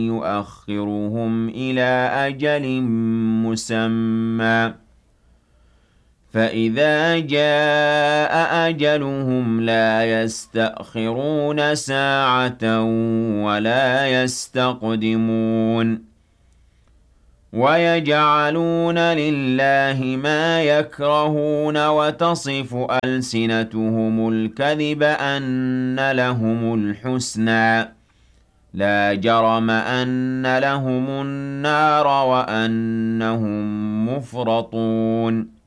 يؤخرهم إلى أجل مسمى فإذا جاء أجلهم لا يستأخرون ساعة ولا يستقدمون ويجعلون لله ما يكرهون وتصف ألسنتهم الكذب أن لهم الحسنى لا جرم أن لهم النار وأنهم مفرطون